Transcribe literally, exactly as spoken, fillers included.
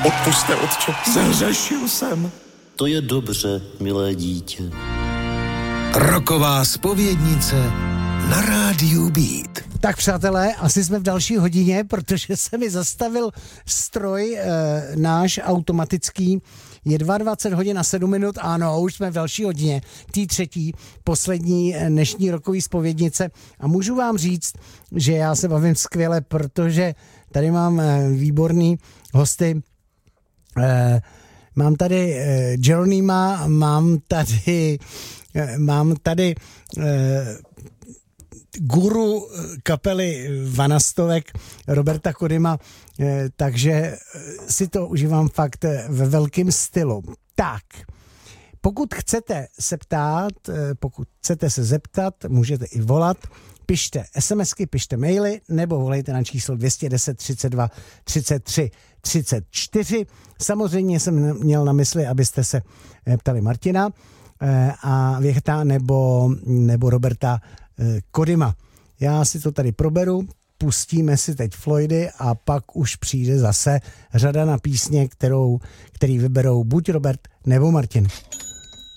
Odpusťte, otče, zhřešil jsem. To je dobře, milé dítě. Roková zpovědnice na rádiu Beat. Tak přátelé, asi jsme v další hodině, protože se mi zastavil stroj e, náš automatický. Je dvacet dva hodin a sedm minut, ano, už jsme v další hodině, tý třetí, poslední dnešní rokový zpovědnice. A můžu vám říct, že já se bavím skvěle, protože tady mám e, výborný hosty. E, mám tady e, Jeronima, mám tady, e, mám tady e, guru kapely Vanastovek Roberta Kodyma, takže si to užívám fakt ve velkém stylu. Tak, pokud chcete se ptát, pokud chcete se zeptat, můžete i volat, pište SMSky, pište maily, nebo volejte na číslo dvě stě deset třicet dva třicet tři třicet čtyři. Samozřejmě jsem měl na mysli, abyste se ptali Martina a Věchta nebo, nebo Roberta Kodyma. Já si to tady proberu, pustíme si teď Floydy a pak už přijde zase řada na písně, kterou, který vyberou buď Robert nebo Martin.